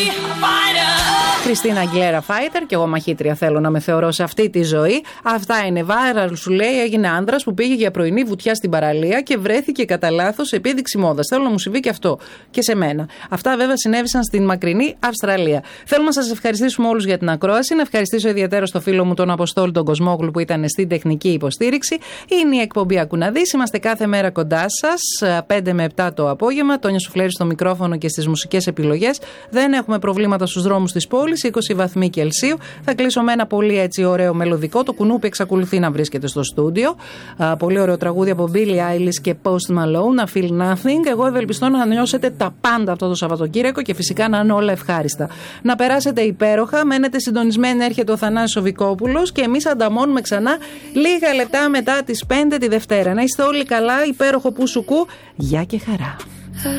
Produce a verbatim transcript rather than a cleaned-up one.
Χριστίνα Αγγιλέρα Fighter, και εγώ μαχήτρια θέλω να με θεωρώ σε αυτή τη ζωή. Αυτά είναι viral, σου λέει. Έγινε άντρας που πήγε για πρωινή βουτιά στην παραλία και βρέθηκε κατά λάθος επίδειξη μόδας. Θέλω να μου συμβεί και αυτό και σε μένα. Αυτά βέβαια συνέβησαν στην μακρινή Αυστραλία. Θέλω να σας ευχαριστήσουμε όλους για την ακρόαση. Να ευχαριστήσω ιδιαίτερα στο φίλο μου τον Αποστόλη τον Κοσμόγλου που ήταν στην τεχνική υποστήριξη. Είναι η εκπομπή Ακουναδής. Είμαστε κάθε μέρα κοντά σας, πέντε με επτά το απόγευμα. Τόνια Σουφλέρη στο μικρόφωνο και στις μουσικές επιλογές. Δεν έχουμε προβλήματα στους δρόμους της πόλης. είκοσι βαθμοί Κελσίου. Θα κλείσω με ένα πολύ έτσι ωραίο μελωδικό. Το κουνούπι εξακολουθεί να βρίσκεται στο στούντιο. Α, πολύ ωραίο τραγούδι από Billie Eilish και Post Malone, I Feel Nothing. Εγώ ευελπιστώ να νιώσετε τα πάντα αυτό το Σαββατοκύριακο και φυσικά να είναι όλα ευχάριστα. Να περάσετε υπέροχα. Μένετε συντονισμένοι, έρχεται ο Θανάσης ο Βικόπουλος και εμείς ανταμώνουμε ξανά λίγα λεπτά μετά τις πέντε τη Δευτέρα. Να είστε όλοι καλά, υπέροχο που σου κου. Γεια και χαρά.